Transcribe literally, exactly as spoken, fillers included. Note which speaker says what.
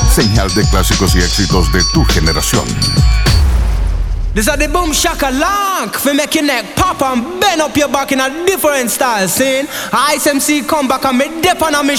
Speaker 1: señal de clásicos y éxitos de tu generación.
Speaker 2: This is the boom shaka lock for make your neck pop and bend up your back in a different style. Scene Ice M C come back and me dip on a mission.